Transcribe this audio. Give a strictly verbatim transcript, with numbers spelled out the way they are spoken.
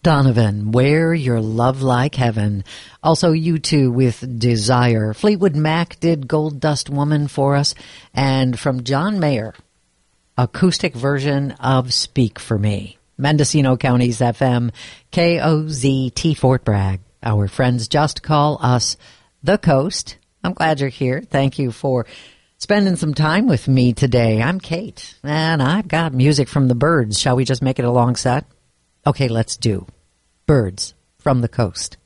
Donovan, Wear Your Love Like Heaven. Also, U two with Desire. Fleetwood Mac did Gold Dust Woman for us. And from John Mayer, acoustic version of Speak for Me. Mendocino County's F M, K O Z T Fort Bragg. Our friends just call us The Coast. I'm glad you're here. Thank you for spending some time with me today. I'm Kate, and I've got music from the Byrds. Shall we just make it a long set? Okay, let's do Byrds from the Coast.